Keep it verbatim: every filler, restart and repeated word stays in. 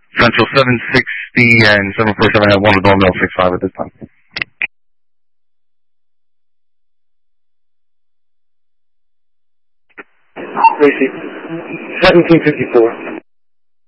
Central seven sixty and seven forty-seven have one with Normal six five at this time. Tracy, seventeen fifty-four.